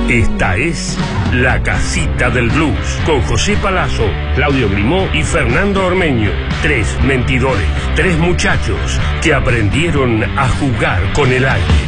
Esta es La Casita del Blues, con José Palazzo, Claudio Grimó y Fernando Ormeño. 3 mentidores, 3 muchachos que aprendieron a jugar con el aire.